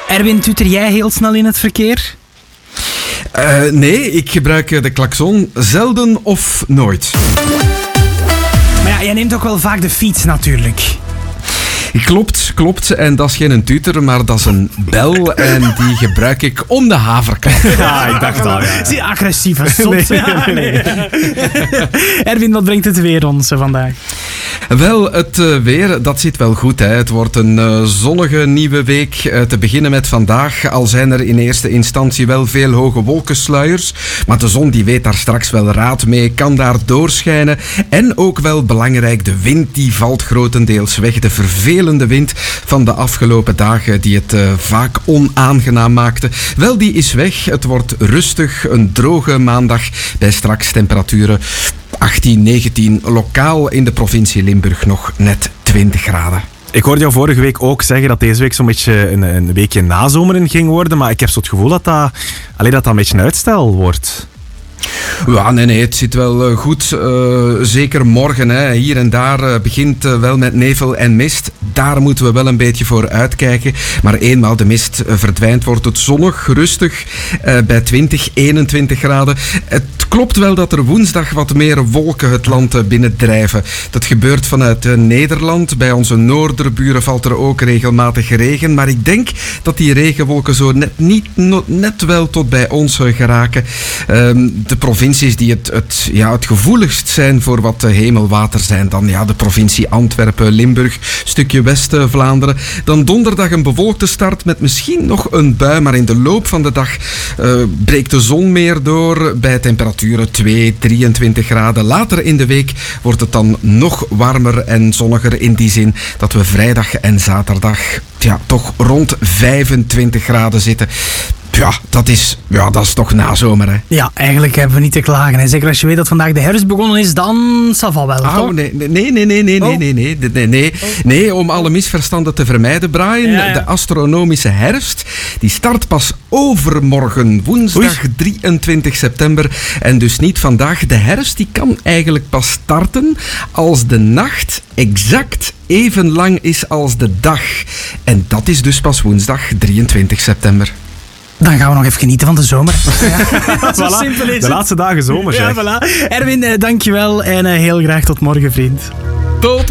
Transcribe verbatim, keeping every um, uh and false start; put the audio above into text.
Erwin, tuter jij heel snel in het verkeer? Uh, nee, ik gebruik de klakson zelden of nooit. Maar ja, jij neemt ook wel vaak de fiets natuurlijk. Klopt, klopt. En dat is geen tutor, maar dat is een bel. En die gebruik ik om de haverklap. Ja, ik dacht al, ja. Zie, agressieve zot. Nee, ja, nee. Erwin, wat brengt het weer ons vandaag? Wel, het uh, weer, dat zit wel goed. Hè. Het wordt een uh, zonnige nieuwe week. Uh, te beginnen met vandaag, al zijn er in eerste instantie wel veel hoge wolkensluiers. Maar de zon die weet daar straks wel raad mee, kan daar doorschijnen. En ook wel belangrijk, de wind die valt grotendeels weg. De vervelende wind van de afgelopen dagen die het uh, vaak onaangenaam maakte. Wel, die is weg. Het wordt rustig, een droge maandag bij straks temperaturen achttien, negentien, lokaal in de provincie Limburg nog net twintig graden. Ik hoorde jou vorige week ook zeggen dat deze week zo'n beetje een, een weekje nazomeren ging worden, maar ik heb zo het gevoel dat dat, allee, dat, dat een beetje een uitstel wordt. Ja, nee, nee, het zit wel goed. Uh, zeker morgen. Hè. Hier en daar uh, begint uh, wel met nevel en mist. Daar moeten we wel een beetje voor uitkijken. Maar eenmaal de mist uh, verdwijnt, wordt het zonnig, rustig uh, bij twintig, eenentwintig graden. Het klopt wel dat er woensdag wat meer wolken het land uh, binnendrijven. Dat gebeurt vanuit uh, Nederland. Bij onze noorderburen valt er ook regelmatig regen. Maar ik denk dat die regenwolken zo net, niet, no, net wel tot bij ons uh, geraken. Um, De provincies die het, het, ja, het gevoeligst zijn voor wat hemelwater zijn, dan ja, de provincie Antwerpen, Limburg, stukje West-Vlaanderen. Dan donderdag een bewolkte start met misschien nog een bui, maar in de loop van de dag uh, breekt de zon meer door bij temperaturen twee, drieëntwintig graden. Later in de week wordt het dan nog warmer en zonniger in die zin dat we vrijdag en zaterdag ja, toch rond vijfentwintig graden zitten. Ja, dat is, ja, dat is toch nazomer, hè? Ja, eigenlijk hebben we niet te klagen. Hè. Zeker als je weet dat vandaag de herfst begonnen is, dan zal het wel, oh, toch? Nee, nee, nee, nee, nee, nee, oh. nee, nee, nee, nee. Oh. Nee, om alle misverstanden te vermijden, Brian. Ja, ja. De astronomische herfst, die start pas overmorgen, woensdag Oei. drieëntwintig september. En dus niet vandaag. De herfst, die kan eigenlijk pas starten als de nacht exact even lang is als de dag. En dat is dus pas woensdag drieëntwintig september. Dan gaan we nog even genieten van de zomer. Ja, zo voilà, simpel is het. De laatste dagen zomer, zeg. Ja, voilà. Erwin, eh, dankjewel en uh, heel graag tot morgen, vriend. Tot